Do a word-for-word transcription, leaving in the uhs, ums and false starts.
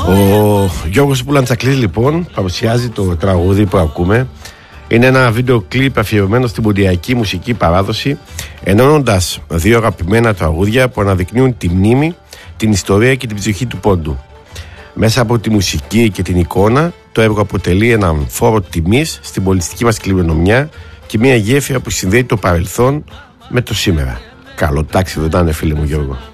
Ο Γιώργος Πουλαντσακλής λοιπόν παρουσιάζει το τραγούδι που ακούμε. Είναι ένα βίντεο κλιπ αφιερωμένο στην ποντιακή μουσική παράδοση, ενώνοντας δύο αγαπημένα τραγούδια που αναδεικνύουν τη μνήμη, την ιστορία και την ψυχή του πόντου. Μέσα από τη μουσική και την εικόνα, το έργο αποτελεί έναν φόρο τιμής στην πολιτιστική μας κληρονομιά και μια γέφυρα που συνδέει το παρελθόν με το σήμερα. Καλό τάξιδο ήταν, φίλε μου Γιώργο.